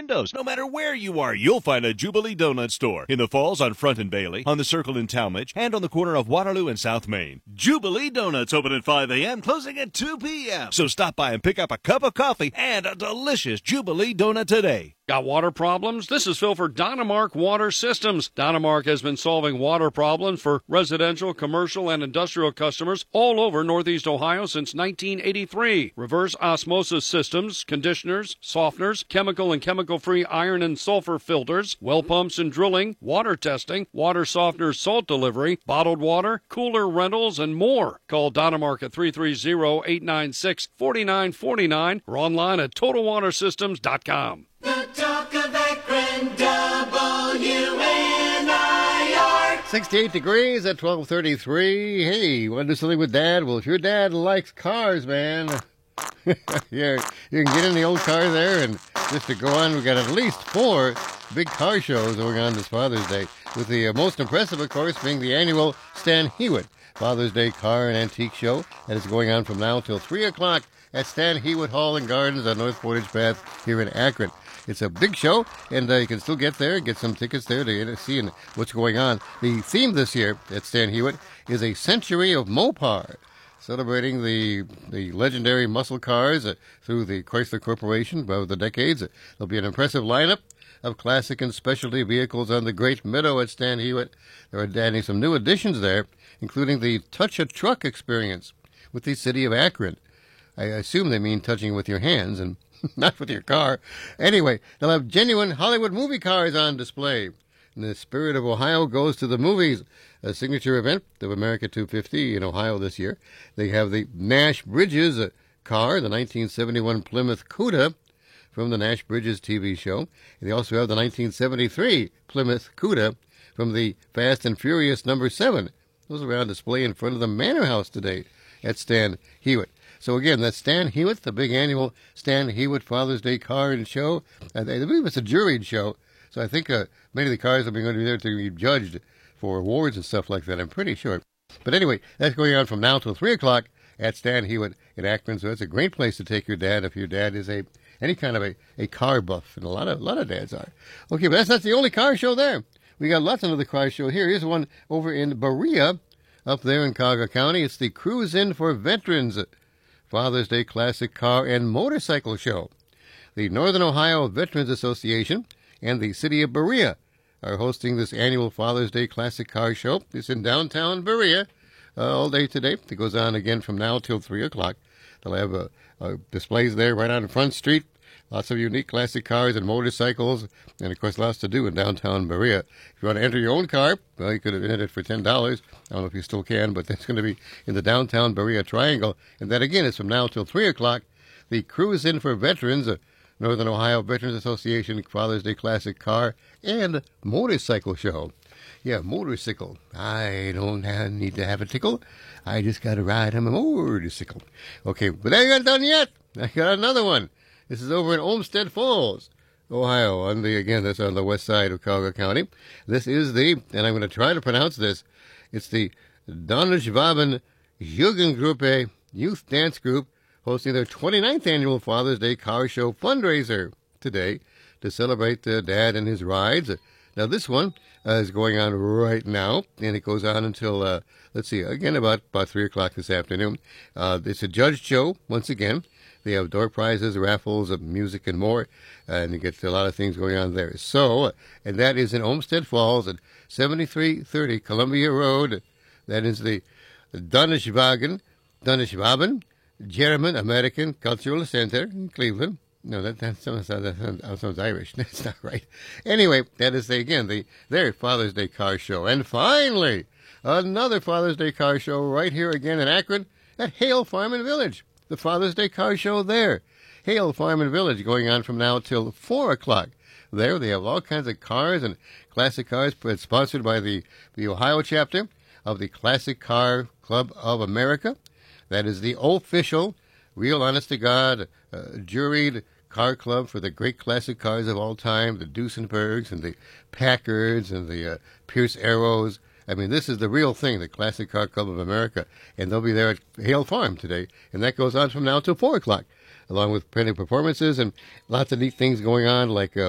windows. No matter where you are, you'll find a Jubilee Donut store. In the Falls on Front and Bailey, on the Circle in Talmadge, and on the corner of Waterloo and South Main. Jubilee Donuts open at 5 a.m., closing at 2 p.m. So stop by and pick up a cup of coffee and a delicious Jubilee Donut today. Got water problems? This is Phil for Dynamark Water Systems. Dynamark has been solving water problems for residential, commercial, and industrial customers all over Northeast Ohio since 1983. Reverse osmosis systems, conditioners, softeners, chemical and chemical-free iron and sulfur filters, well pumps and drilling, water testing, water softeners, salt delivery, bottled water, cooler rentals, and more. Call Dynamark at 330-896-4949 or online at TotalWaterSystems.com. The talk of Akron, WNIR. 68 degrees at 12:33. Hey, you want to do something with Dad? Well, if your dad likes cars, man, yeah, you can get in the old car there. And just to go on, we've got at least 4 big car shows going on this Father's Day, with the most impressive, of course, being the annual Stan Hewitt Father's Day Car and Antique Show that is going on from now until 3 o'clock at Stan Hewitt Hall and Gardens on North Portage Path here in Akron. It's a big show, and you can still get there, get some tickets there to see what's going on. The theme this year at Stan Hewitt is a century of Mopar, celebrating the legendary muscle cars through the Chrysler Corporation over the decades. There'll be an impressive lineup of classic and specialty vehicles on the Great Meadow at Stan Hewitt. They're adding some new additions there, including the Touch a Truck experience with the city of Akron. I assume they mean touching with your hands and not with your car. Anyway, they'll have genuine Hollywood movie cars on display. And the spirit of Ohio goes to the movies, a signature event of America 250 in Ohio this year. They have the Nash Bridges car, the 1971 Plymouth Cuda from the Nash Bridges TV show. And they also have the 1973 Plymouth Cuda from the Fast and Furious #7. Those are on display in front of the Manor House today at Stan Hewitt. So again, that's Stan Hewitt, the big annual Stan Hewitt Father's Day Car and Show. I believe it's a juried show, so I think many of the cars are going to be there to be judged for awards and stuff like that, I'm pretty sure. But anyway, that's going on from now till 3 o'clock at Stan Hewitt in Akron, so it's a great place to take your dad if your dad is any kind of a car buff, and a lot of dads are. Okay, but that's not the only car show there. We got lots of other car show here. Here's one over in Berea, up there in Cuyahoga County. It's the Cruise In for Veterans Father's Day Classic Car and Motorcycle Show. The Northern Ohio Veterans Association and the city of Berea are hosting this annual Father's Day Classic Car Show. It's in downtown Berea all day today. It goes on again from now till 3 o'clock. They'll have displays there right on Front Street. Lots of unique classic cars and motorcycles, and, of course, lots to do in downtown Berea. If you want to enter your own car, well, you could have entered it for $10. I don't know if you still can, but that's going to be in the downtown Berea Triangle. And that, again, is from now till 3 o'clock. The Cruise In for Veterans, Northern Ohio Veterans Association Father's Day Classic Car and Motorcycle Show. Yeah, motorcycle. I don't need to have a tickle. I just got to ride on my motorcycle. Okay, but I ain't got done yet. I got another one. This is over in Olmsted Falls, Ohio, that's on the west side of Cuyahoga County. This is and I'm going to try to pronounce this, it's the Donnerschwaben Jugendgruppe Youth Dance Group hosting their 29th annual Father's Day Car Show fundraiser today to celebrate Dad and his rides. Now, this one is going on right now, and it goes on until, about 3 o'clock this afternoon. It's a judged show, once again. They have door prizes, raffles, music, and more, and you get a lot of things going on there. So, and that is in Olmsted Falls at 7330 Columbia Road. That is the Donnerschwaben German American Cultural Center in Cleveland. No, that sounds Irish. That's not right. Anyway, that is, their Father's Day Car Show. And finally, another Father's Day Car Show right here again in Akron at Hale Farm and Village. The Father's Day Car Show there. Hale Farm and Village going on from now till 4 o'clock. There they have all kinds of cars and classic cars. It's sponsored by the Ohio chapter of the Classic Car Club of America. That is the official, real honest-to-God, juried car club for the great classic cars of all time, the Duesenbergs and the Packards and the Pierce Arrows. I mean, this is the real thing, the Classic Car Club of America, and they'll be there at Hale Farm today, and that goes on from now till 4 o'clock, along with plenty of performances and lots of neat things going on, like